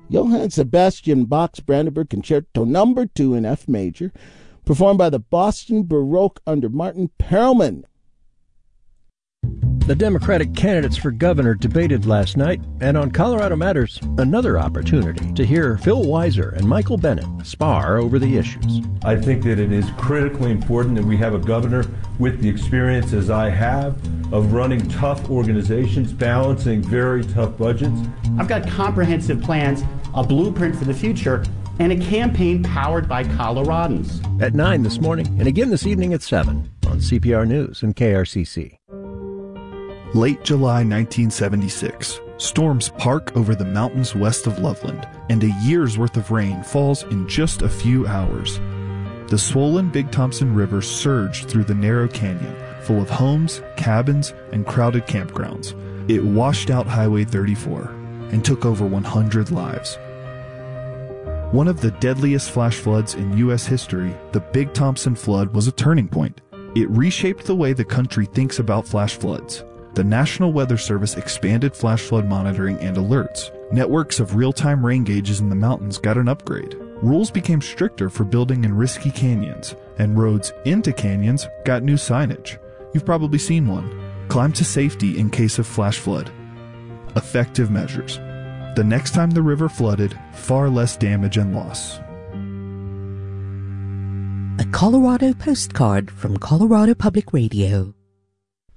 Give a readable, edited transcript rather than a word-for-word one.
Johann Sebastian Bach's Brandenburg Concerto No. 2 in F major, performed by the Boston Baroque under Martin Perelman. The Democratic candidates for governor debated last night, and on Colorado Matters, another opportunity to hear Phil Weiser and Michael Bennet spar over the issues. I think that it is critically important that we have a governor with the experience, as I have, of running tough organizations, balancing very tough budgets. I've got comprehensive plans, a blueprint for the future, and a campaign powered by Coloradans. At 9 this morning, and again this evening at 7 on CPR News and KRCC. Late July 1976, storms park over the mountains west of Loveland, and a year's worth of rain falls in just a few hours. The swollen Big Thompson River surged through the narrow canyon, full of homes, cabins, and crowded campgrounds. It washed out Highway 34 and took over 100 lives. One of the deadliest flash floods in U.S. history, the Big Thompson flood was a turning point. It reshaped the way the country thinks about flash floods. The National Weather Service expanded flash flood monitoring and alerts. Networks of real-time rain gauges in the mountains got an upgrade. Rules became stricter for building in risky canyons, and roads into canyons got new signage. You've probably seen one. Climb to safety in case of flash flood. Effective measures. The next time the river flooded, far less damage and loss. A Colorado postcard from Colorado Public Radio.